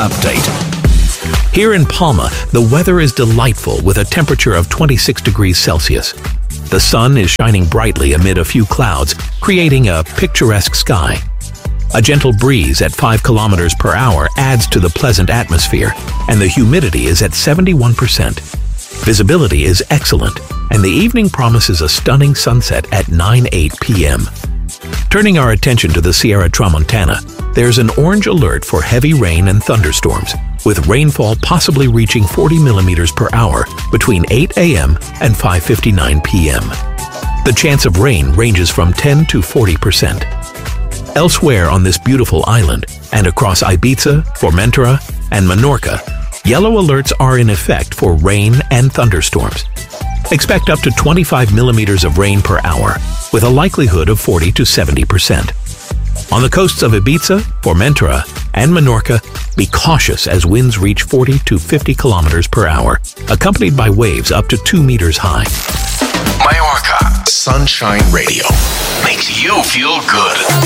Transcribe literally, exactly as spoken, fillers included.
update. Here in Palma, the weather is delightful with a temperature of twenty-six degrees Celsius. The sun is shining brightly amid a few clouds, creating a picturesque sky. A gentle breeze at five kilometers per hour adds to the pleasant atmosphere, and the humidity is at seventy-one percent. Visibility is excellent, and the evening promises a stunning sunset at nine eight p m Turning our attention to the Sierra Tramontana, there's an orange alert for heavy rain and thunderstorms, with rainfall possibly reaching forty millimeters per hour between eight a m and five fifty-nine p m The chance of rain ranges from ten to forty percent. Elsewhere on this beautiful island, and across Ibiza, Formentera, and Menorca, yellow alerts are in effect for rain and thunderstorms. Expect up to twenty-five millimeters of rain per hour, with a likelihood of forty to seventy percent. On the coasts of Ibiza, Formentera, and Menorca, be cautious as winds reach forty to fifty kilometers per hour, accompanied by waves up to two meters high. Mallorca Sunshine Radio makes you feel good.